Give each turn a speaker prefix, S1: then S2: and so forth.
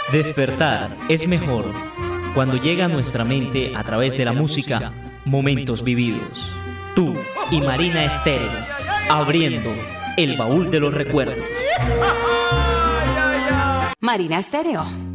S1: Despertar es mejor cuando llega a nuestra mente a través de la música momentos vividos. Tú y Marina Estéreo, abriendo el baúl de los recuerdos.
S2: Marina Estéreo.